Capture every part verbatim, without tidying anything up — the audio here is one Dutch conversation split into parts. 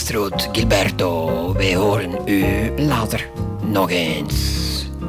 Astroot Gilberto. Wij horen u later nog eens.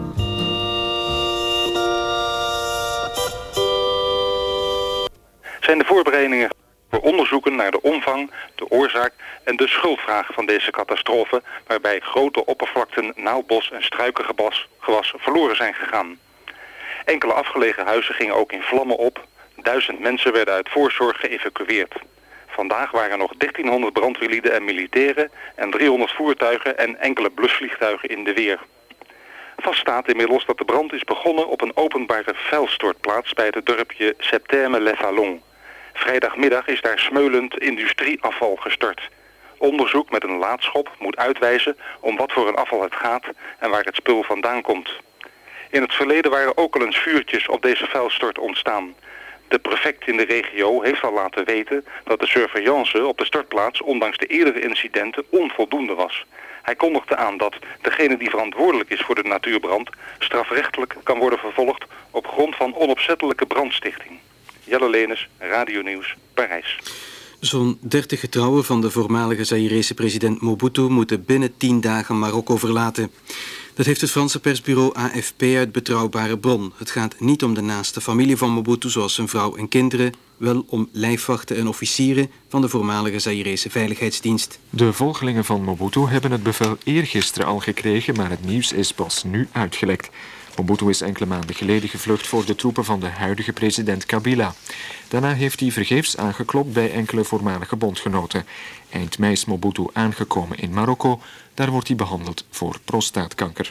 Zijn de voorbereidingen voor onderzoeken naar de omvang, de oorzaak en de schuldvraag van deze catastrofe, waarbij grote oppervlakten naaldbos en struikengewas gewas verloren zijn gegaan. Enkele afgelegen huizen gingen ook in vlammen op. Duizend mensen werden uit voorzorg geëvacueerd. Vandaag waren nog dertienhonderd brandweerlieden en militairen en driehonderd voertuigen en enkele blusvliegtuigen in de weer. Vast staat inmiddels dat de brand is begonnen op een openbare vuilstortplaats bij het dorpje Septème-les-Vallons. Vrijdagmiddag is daar smeulend industrieafval gestort. Onderzoek met een laadschop moet uitwijzen om wat voor een afval het gaat en waar het spul vandaan komt. In het verleden waren ook al eens vuurtjes op deze vuilstort ontstaan. De prefect in de regio heeft al laten weten dat de surveillance op de stortplaats ondanks de eerdere incidenten onvoldoende was. Hij kondigde aan dat degene die verantwoordelijk is voor de natuurbrand strafrechtelijk kan worden vervolgd op grond van onopzettelijke brandstichting. Jelle Lenes, Radio Nieuws, Parijs. Zo'n dertig getrouwen van de voormalige Zaïrese president Mobutu moeten binnen tien dagen Marokko verlaten. Dat heeft het Franse persbureau A F P uit betrouwbare bron. Het gaat niet om de naaste familie van Mobutu, zoals zijn vrouw en kinderen, wel om lijfwachten en officieren van de voormalige Zaïrese veiligheidsdienst. De volgelingen van Mobutu hebben het bevel eergisteren al gekregen, maar het nieuws is pas nu uitgelekt. Mobutu is enkele maanden geleden gevlucht voor de troepen van de huidige president Kabila. Daarna heeft hij vergeefs aangeklopt bij enkele voormalige bondgenoten. Eind mei is Mobutu aangekomen in Marokko. Daar wordt hij behandeld voor prostaatkanker.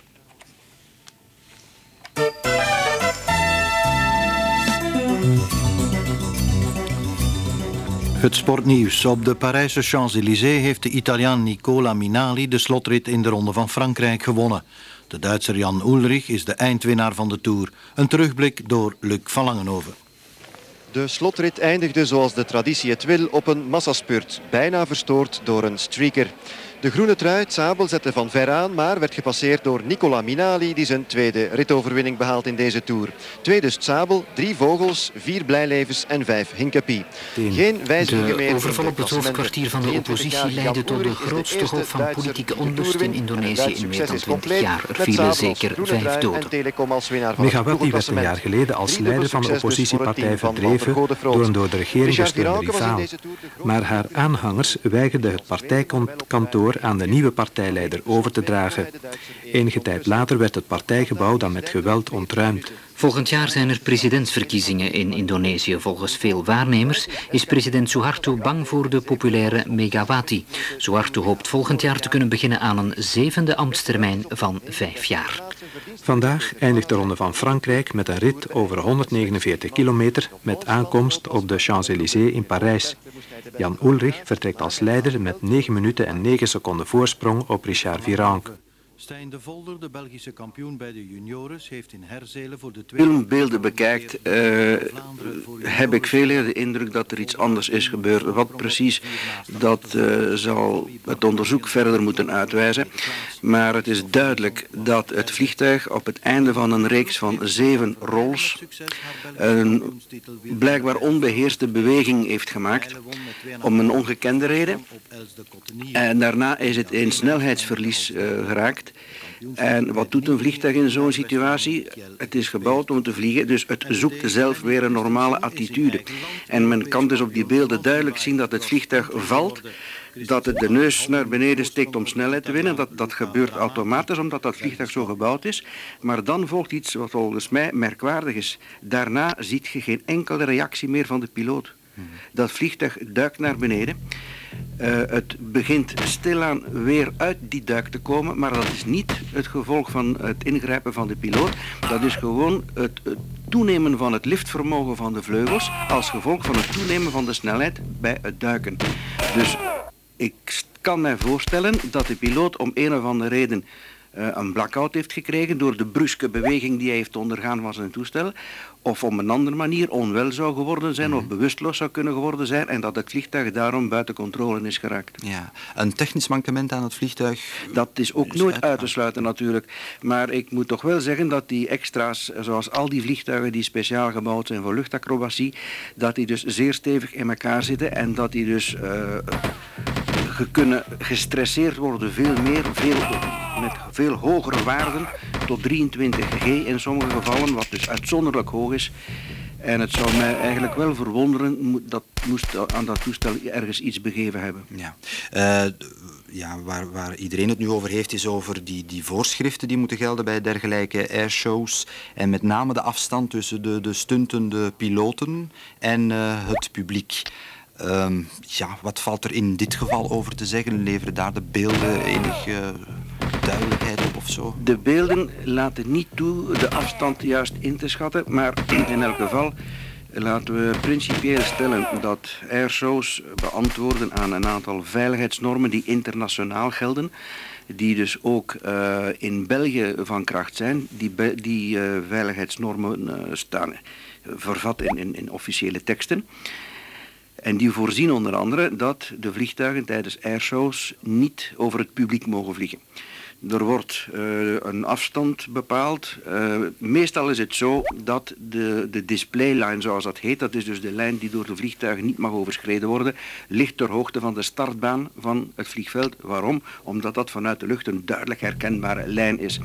Het sportnieuws. Op de Parijse Champs-Élysées heeft de Italiaan Nicola Minali de slotrit in de Ronde van Frankrijk gewonnen. De Duitser Jan Ullrich is de eindwinnaar van de Tour. Een terugblik door Luc van Langenhoven. De slotrit eindigde zoals de traditie het wil op een massaspurt, bijna verstoord door een streaker. De groene trui, Zabel, zette van ver aan, maar werd gepasseerd door Nicola Minali, die zijn tweede ritoverwinning behaalt in deze Tour. Tweede Zabel, drie Vogels, vier Blijlevens en vijf Hincapie. Geen wijzigingen meer. De overval op het hoofdkwartier van de oppositie leidde tot de grootste golf van politieke onrust in Indonesië in meer dan twintig jaar. Er vielen zeker vijf doden. Megawati werd een jaar geleden als leider van de oppositiepartij verdreven door een door de regering gesteunde rivaal. Maar haar aanhangers weigerden het partijkantoor aan de nieuwe partijleider over te dragen. Enige tijd later werd het partijgebouw dan met geweld ontruimd. Volgend jaar zijn er presidentsverkiezingen in Indonesië. Volgens veel waarnemers is president Suharto bang voor de populaire Megawati. Suharto hoopt volgend jaar te kunnen beginnen aan een zevende ambtstermijn van vijf jaar. Vandaag eindigt de Ronde van Frankrijk met een rit over honderdnegenenveertig kilometer met aankomst op de Champs-Élysées in Parijs. Jan Ullrich vertrekt als leider met negen minuten en negen seconden voorsprong op Richard Virenque. Stijn de Volder, de Belgische kampioen bij de juniores, heeft in Herzelen voor de tweede... filmbeelden bekijkt, uh, heb ik veel eerder de indruk dat er iets anders is gebeurd. Wat precies, dat uh, zal het onderzoek verder moeten uitwijzen. Maar het is duidelijk dat het vliegtuig op het einde van een reeks van zeven rolls een blijkbaar onbeheerste beweging heeft gemaakt om een ongekende reden. En daarna is het in snelheidsverlies uh, geraakt. En wat doet een vliegtuig in zo'n situatie? Het is gebouwd om te vliegen, dus het zoekt zelf weer een normale attitude. En men kan dus op die beelden duidelijk zien dat het vliegtuig valt, dat het de neus naar beneden steekt om snelheid te winnen. Dat, dat gebeurt automatisch omdat dat vliegtuig zo gebouwd is. Maar dan volgt iets wat volgens mij merkwaardig is. Daarna ziet je geen enkele reactie meer van de piloot. Dat vliegtuig duikt naar beneden. Uh, het begint stilaan weer uit die duik te komen, maar dat is niet het gevolg van het ingrijpen van de piloot. Dat is gewoon het, het toenemen van het liftvermogen van de vleugels als gevolg van het toenemen van de snelheid bij het duiken. Dus ik kan mij voorstellen dat de piloot om een of andere reden uh, een blackout heeft gekregen door de bruske beweging die hij heeft ondergaan van zijn toestel, of op een andere manier onwel zou geworden zijn of bewusteloos zou kunnen geworden zijn en dat het vliegtuig daarom buiten controle is geraakt. Ja, een technisch mankement aan het vliegtuig? Dat is ook is nooit uit te sluiten natuurlijk. Maar ik moet toch wel zeggen dat die extra's, zoals al die vliegtuigen die speciaal gebouwd zijn voor luchtacrobatie, dat die dus zeer stevig in elkaar zitten en dat die dus uh, ge kunnen gestresseerd worden, veel meer, veel, met veel hogere waarden, tot drieëntwintig G in sommige gevallen, wat dus uitzonderlijk hoog is. En het zou mij eigenlijk wel verwonderen dat moest aan dat toestel ergens iets begeven hebben. Ja, uh, ja waar, waar iedereen het nu over heeft is over die, die voorschriften die moeten gelden bij dergelijke airshows. En met name de afstand tussen de, de stuntende piloten en uh, het publiek. Um, ja, wat valt er in dit geval over te zeggen? Leveren daar de beelden enige uh, duidelijkheid op of zo? De beelden laten niet toe de afstand juist in te schatten, maar in elk geval laten we principieel stellen dat airshows beantwoorden aan een aantal veiligheidsnormen die internationaal gelden, die dus ook uh, in België van kracht zijn. Die, be die uh, veiligheidsnormen uh, staan uh, vervat in, in, in officiële teksten. En die voorzien onder andere dat de vliegtuigen tijdens airshows niet over het publiek mogen vliegen. Er wordt uh, een afstand bepaald. Uh, meestal is het zo dat de, de displayline, zoals dat heet, dat is dus de lijn die door de vliegtuigen niet mag overschreden worden, ligt ter hoogte van de startbaan van het vliegveld. Waarom? Omdat dat vanuit de lucht een duidelijk herkenbare lijn is.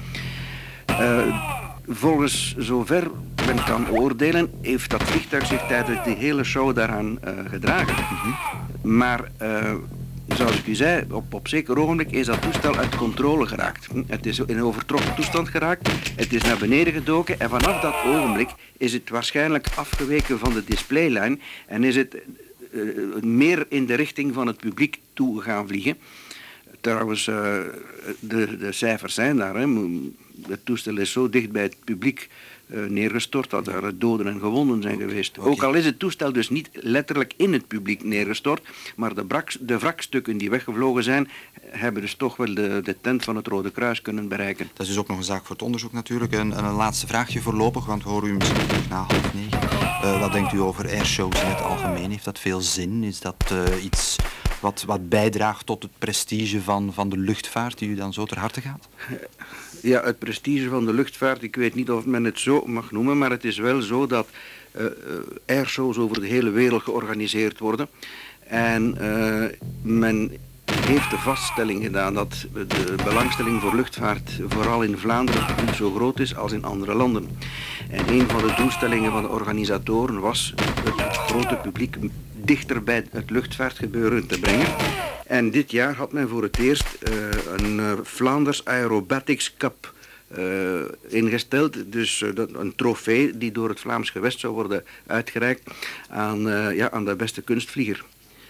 Uh, volgens zover men kan oordelen, heeft dat vliegtuig zich tijdens de hele show daaraan uh, gedragen. Mm-hmm. Maar uh, zoals ik u zei, op, op zeker ogenblik is dat toestel uit controle geraakt. Het is in een overtrokken toestand geraakt, het is naar beneden gedoken en vanaf dat ogenblik is het waarschijnlijk afgeweken van de displaylijn en is het uh, meer in de richting van het publiek toe gaan vliegen. Trouwens, uh, de, de cijfers zijn daar. Hè. Het toestel is zo dicht bij het publiek uh, neergestort dat er doden en gewonden zijn geweest. Okay. Ook al is het toestel dus niet letterlijk in het publiek neergestort, maar de, brak, de wrakstukken die weggevlogen zijn, hebben dus toch wel de, de tent van het Rode Kruis kunnen bereiken. Dat is dus ook nog een zaak voor het onderzoek natuurlijk. En, en een laatste vraagje voorlopig, want we horen u misschien terug na half negen. Uh, wat denkt u over airshows in het algemeen? Heeft dat veel zin? Is dat uh, iets wat, wat bijdraagt tot het prestige van, van de luchtvaart die u dan zo ter harte gaat? Ja, het prestige van de luchtvaart, ik weet niet of men het zo mag noemen, maar het is wel zo dat uh, airshows over de hele wereld georganiseerd worden. En uh, men heeft de vaststelling gedaan dat de belangstelling voor luchtvaart vooral in Vlaanderen niet zo groot is als in andere landen. En een van de doelstellingen van de organisatoren was het grote publiek dichter bij het luchtvaartgebeuren te brengen. En dit jaar had men voor het eerst uh, een uh, Flanders Aerobatics Cup uh, ingesteld. Dus uh, dat, een trofee die door het Vlaams gewest zou worden uitgereikt aan, uh, ja, aan de beste kunstvlieger.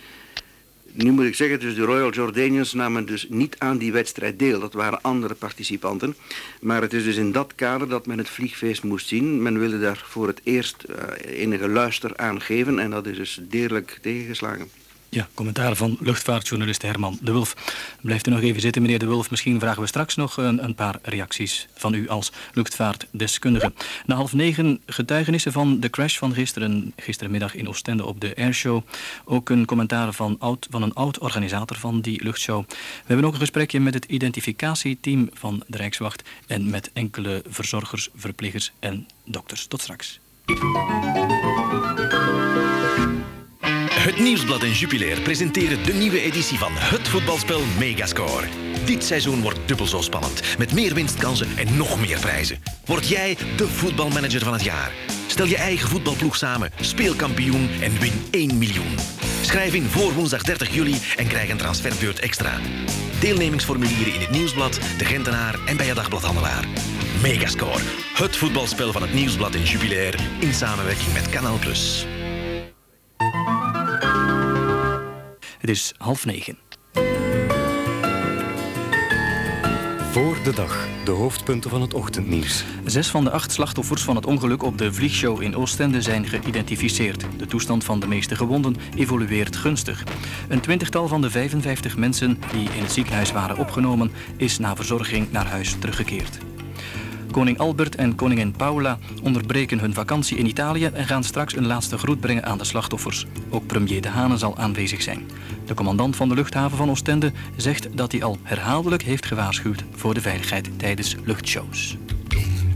Nu moet ik zeggen, dus de Royal Jordanians namen dus niet aan die wedstrijd deel. Dat waren andere participanten. Maar het is dus in dat kader dat men het vliegfeest moest zien. Men wilde daar voor het eerst uh, enige luister aan geven en dat is dus deerlijk tegengeslagen. Ja, commentaar van luchtvaartjournalist Herman de Wulf. Blijft u nog even zitten, meneer de Wulf. Misschien vragen we straks nog een, een paar reacties van u als luchtvaartdeskundige. Na half negen getuigenissen van de crash van gisteren, gisterenmiddag in Oostende op de airshow. Ook een commentaar van, oud, van een oud-organisator van die luchtshow. We hebben ook een gesprekje met het identificatieteam van de Rijkswacht en met enkele verzorgers, verplegers en dokters. Tot straks. Het Nieuwsblad en Jupiler presenteren de nieuwe editie van het voetbalspel Megascore. Dit seizoen wordt dubbel zo spannend, met meer winstkansen en nog meer prijzen. Word jij de voetbalmanager van het jaar. Stel je eigen voetbalploeg samen, speel kampioen en win één miljoen. Schrijf in voor woensdag dertig juli en krijg een transferbeurt extra. Deelnemingsformulieren in het Nieuwsblad, de Gentenaar en bij je dagbladhandelaar. Megascore, het voetbalspel van het Nieuwsblad en Jupiler in samenwerking met Kanaal Plus. Het is half negen. Voor de dag, de hoofdpunten van het ochtendnieuws. Zes van de acht slachtoffers van het ongeluk op de vliegshow in Oostende zijn geïdentificeerd. De toestand van de meeste gewonden evolueert gunstig. Een twintigtal van de vijfenvijftig mensen die in het ziekenhuis waren opgenomen is na verzorging naar huis teruggekeerd. Koning Albert en koningin Paula onderbreken hun vakantie in Italië en gaan straks een laatste groet brengen aan de slachtoffers. Ook premier De Hane zal aanwezig zijn. De commandant van de luchthaven van Oostende zegt dat hij al herhaaldelijk heeft gewaarschuwd voor de veiligheid tijdens luchtshows.